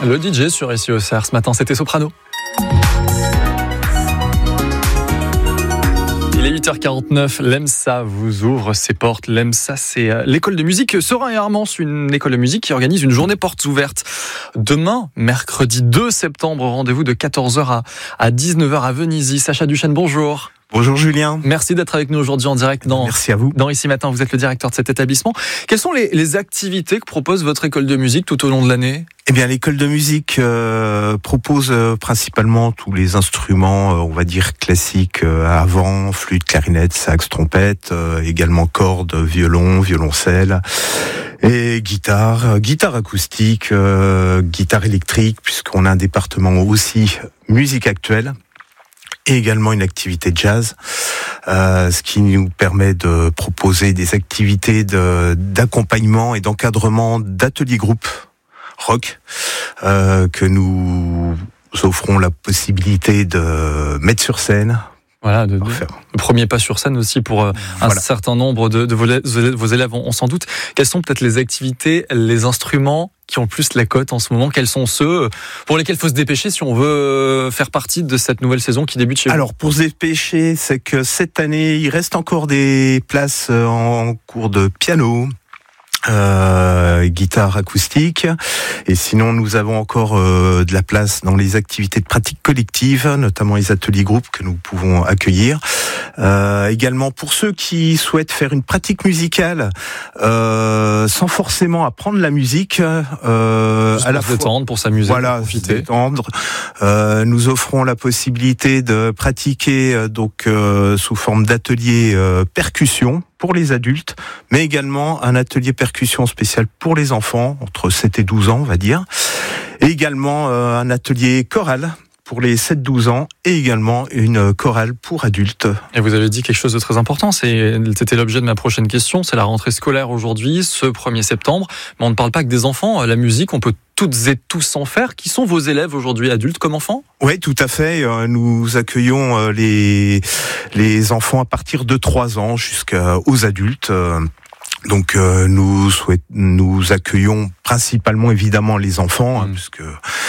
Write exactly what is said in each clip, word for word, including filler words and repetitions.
Le D J sur S I O C R ce matin, c'était Soprano. Il est huit heures quarante-neuf, l'EMSA vous ouvre ses portes. L'EMSA, c'est l'école de musique Serein et Armance, une école de musique qui organise une journée portes ouvertes. Demain, mercredi deux septembre, rendez-vous de quatorze heures à dix-neuf heures à Venise. Sacha Duchesne, bonjour. Bonjour Julien. Merci d'être avec nous aujourd'hui en direct dans, Merci à vous. dans Ici Matin. Vous êtes le directeur de cet établissement. Quelles sont les, les activités que propose votre école de musique tout au long de l'année ? Eh bien, l'école de musique euh, propose euh, principalement tous les instruments, euh, on va dire classiques, euh, à vent, flûte, clarinette, sax, trompette, euh, également cordes, violon, violoncelle et guitare, euh, guitare acoustique, euh, guitare électrique, puisqu'on a un département aussi musique actuelle. Et également une activité jazz, euh, ce qui nous permet de proposer des activités de, d'accompagnement et d'encadrement d'ateliers groupes rock euh, que nous offrons la possibilité de mettre sur scène. Voilà, de, de, le premier pas sur scène aussi pour euh, un voilà. certain nombre de, de vos, vos élèves, on, on s'en doute. Quelles sont peut-être les activités, les instruments qui ont plus la cote en ce moment? Quels sont ceux pour lesquels il faut se dépêcher si on veut faire partie de cette nouvelle saison qui débute chez vous? Alors, pour se dépêcher, c'est que cette année, il reste encore des places en cours de piano, Euh, guitare acoustique, et sinon nous avons encore euh, de la place dans les activités de pratique collective, notamment les ateliers groupes que nous pouvons accueillir. Euh, également pour ceux qui souhaitent faire une pratique musicale euh, sans forcément apprendre la musique, euh, Juste à la pour se détendre, pour s'amuser, voilà, pour profiter. Se détendre. Euh, nous offrons la possibilité de pratiquer euh, donc euh, sous forme d'atelier euh, percussion pour les adultes, mais également un atelier percussion spécial pour les enfants, entre sept et douze ans, on va dire. Et également euh, un atelier chorale pour les sept douze ans, et également une chorale pour adultes. Et vous avez dit quelque chose de très important, c'est, c'était l'objet de ma prochaine question, c'est la rentrée scolaire aujourd'hui, ce premier septembre, mais on ne parle pas que des enfants, la musique, on peut toutes et tous en faire. Qui sont vos élèves aujourd'hui, adultes comme enfants ? Oui, tout à fait. Nous accueillons les, les enfants à partir de trois ans jusqu'aux adultes. Donc euh, nous souhaitons, nous accueillons principalement évidemment les enfants, mmh. hein, puisque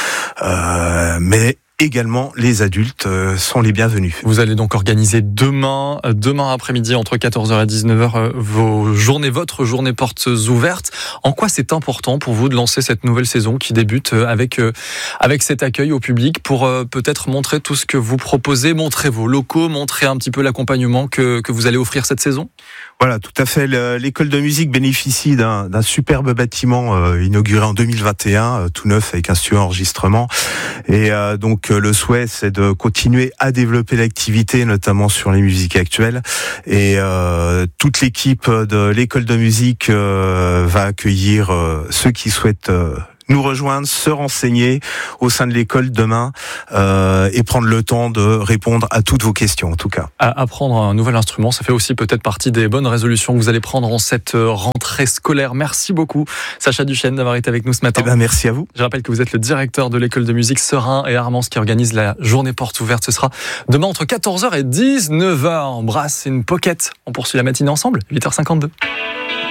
euh, mais également les adultes euh, sont les bienvenus. Vous allez donc organiser demain, demain après-midi entre quatorze heures et dix-neuf heures euh, vos journées, votre journée portes ouvertes. En quoi c'est important pour vous de lancer cette nouvelle saison qui débute avec euh, avec cet accueil au public pour euh, peut-être montrer tout ce que vous proposez, montrer vos locaux, montrer un petit peu l'accompagnement que que vous allez offrir cette saison ? Voilà, tout à fait. L'école de musique bénéficie d'un, d'un superbe bâtiment euh, inauguré en deux mille vingt et un, euh, tout neuf avec un studio enregistrement. Et euh, donc euh, le souhait, c'est de continuer à développer l'activité, notamment sur les musiques actuelles. Et euh, toute l'équipe de l'école de musique euh, va accueillir euh, ceux qui souhaitent euh, nous rejoindre, se renseigner au sein de l'école demain euh, et prendre le temps de répondre à toutes vos questions en tout cas. À apprendre un nouvel instrument, ça fait aussi peut-être partie des bonnes résolutions que vous allez prendre en cette rentrée scolaire. Merci beaucoup Sacha Duchesne d'avoir été avec nous ce matin. Eh ben, merci à vous. Je rappelle que vous êtes le directeur de l'école de musique Serein et Armance qui organise la journée porte ouverte. Ce sera demain entre quatorze heures et dix-neuf heures. Brass in Pocket. On poursuit la matinée ensemble, huit heures cinquante-deux.